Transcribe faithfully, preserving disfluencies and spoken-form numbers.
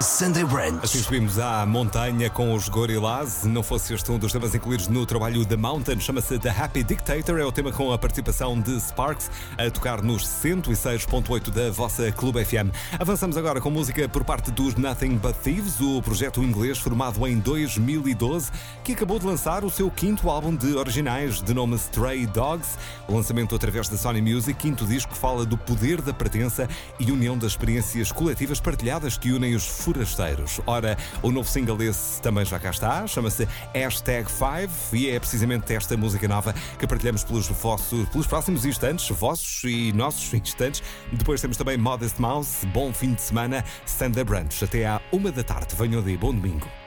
Sunday Brunch. Assim subimos à montanha com os Gorillaz. Não fosse este um dos temas incluídos no trabalho The Mountain, chama-se The Happy Dictator. É o tema com a participação de Sparks a tocar nos cento e seis ponto oito da vossa Clube F M. Avançamos agora com música por parte dos Nothing But Thieves, o projeto inglês formado em dois mil e doze, que acabou de lançar o seu quinto álbum de originais, de nome Stray Dogs. O lançamento através da Sony Music, quinto disco, fala do poder da pertença e união das experiências coletivas partilhadas que unem os forasteiros. Ora, o novo single desse também já cá está, chama-se Hashtag cinco e é precisamente esta música nova que partilhamos pelos, vossos, pelos próximos instantes, vossos e nossos instantes. Depois temos também Modest Mouse. Bom fim de semana, Sunday Brunch. Até à uma da tarde. Venham de bom domingo.